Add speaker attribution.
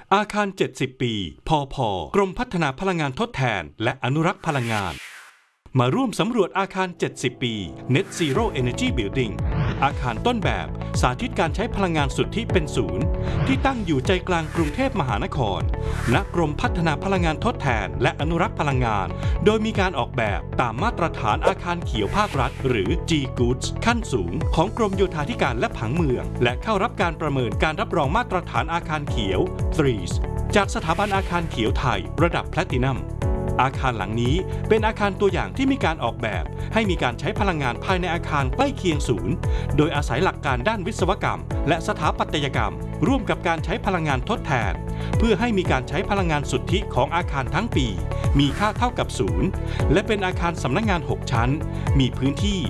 Speaker 1: อาคาร 70 ปี พพ กรมพัฒนาพลังงานทดแทนและอนุรักษ์พลังงาน มาร่วมสำรวจอาคาร 70 ปี Net Zero Energy Building อาคารต้นแบบสาธิตการใช้พลังงานสุทธิเป็นศูนย์ที่ตั้งอยู่ใจกลางกรุงเทพมหานคร ณ กรมพัฒนาพลังงานทดแทนและอนุรักษ์พลังงาน โดยมีการออกแบบตามมาตรฐานอาคารเขียวภาครัฐหรือ G-Goods ขั้นสูงของกรมโยธาธิการและผังเมือง และเข้ารับการประเมินการรับรองมาตรฐานอาคารเขียว 3 จากสถาบันอาคารเขียวไทยระดับแพลตินัมอาคารหลังนี้เป็นอาคารตัวอย่างที่มีการออกแบบให้มีการใช้พลังงานภายในอาคารใกล้เคียงศูนย์โดยอาศัยหลักการด้านวิศวกรรมและสถาปัตยกรรมร่วมกับการใช้พลังงานทดแทนเพื่อให้มีการใช้พลังงานสุทธิของอาคารทั้งปีมีค่าเท่ากับศูนย์และเป็นอาคารสำนักงาน 6 ชั้นมีพื้นที่